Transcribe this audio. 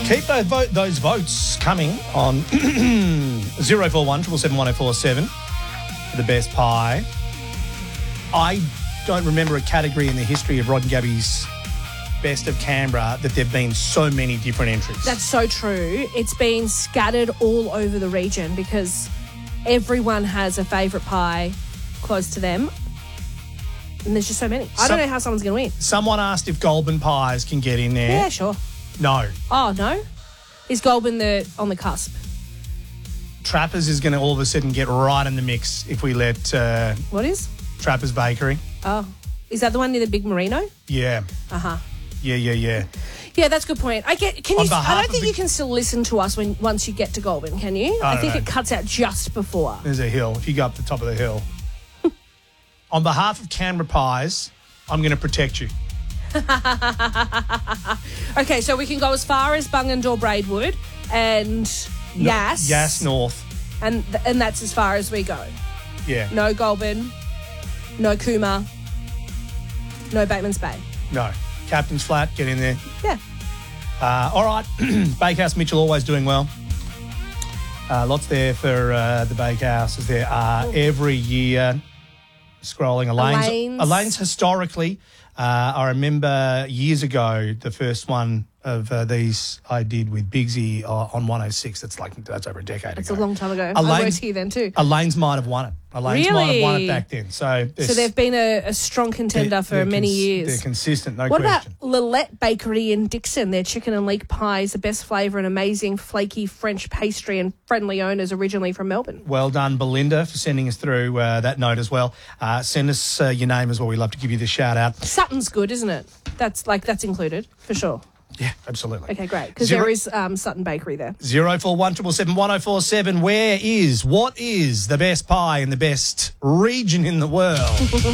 Keep those votes coming on 041 777 1047 for the best pie. I don't remember a category in the history of Rod and Gabby's Best of Canberra that there have been so many different entries. That's so true. It's been scattered all over the region because everyone has a favourite pie close to them. And there's just so many. I don't know how someone's going to win. Someone asked if Goulburn pies can get in there. Yeah, sure. No. Oh, no? Is Goulburn on the cusp? Trappers is going to all of a sudden get right in the mix if we let What is? Trappers Bakery. Oh. Is that the one near the Big Merino? Yeah. Uh-huh. Yeah. Yeah, that's a good point. I don't think you can still listen to us once you get to Goulburn, can you? I think it cuts out just before. There's a hill. If you go up the top of the hill. On behalf of Canberra Pies, I'm going to protect you. Okay, so we can go as far as Bungendore or Braidwood and Yass. Yass North. And that's as far as we go. Yeah. No Goulburn, no Cooma, no Bateman's Bay. No. Captain's Flat, get in there. Yeah. All right. Bakehouse Mitchell always doing well. Lots there for the Bakehouse as there are every year. Scrolling Elaine's historically. I remember years ago the first one of these I did with Bigsy on 106. That's over a decade ago. That's a long time ago. I worked here then too. Elaine's might have won it. Elaine's might have won it back then. So they've been a strong contender for many years. They're consistent, no question. What about Lillette Bakery in Dixon? Their chicken and leek pie is the best flavour and amazing flaky French pastry and friendly owners originally from Melbourne. Well done, Belinda, for sending us through that note as well. Send us your name as well. We'd love to give you the shout out. Sutton's good, isn't it? That's included for sure. Yeah, absolutely. Okay, great. Because there is Sutton Bakery there. 041 777 1047. What is the best pie in the best region in the world?